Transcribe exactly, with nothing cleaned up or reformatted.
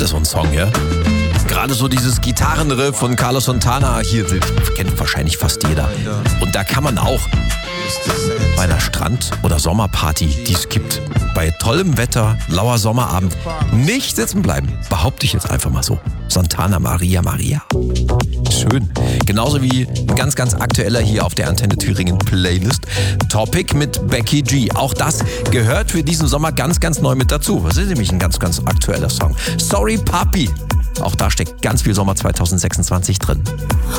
das so ein Song, ja? Gerade so dieses Gitarrenriff von Carlos Santana, hier kennt wahrscheinlich fast jeder. Und da kann man auch bei einer Strand- oder Sommerparty, die es gibt, bei tollem Wetter, lauer Sommerabend, nicht sitzen bleiben. Behaupte ich jetzt einfach mal so. Santana Maria Maria. Schön. Genauso wie ein ganz, ganz aktueller hier auf der Antenne Thüringen Playlist. Topic mit Becky G. Auch das gehört für diesen Sommer ganz, ganz neu mit dazu. Das ist nämlich ein ganz, ganz aktueller Song. Sorry Papi. Auch da steckt ganz viel Sommer zwanzig sechsundzwanzig drin.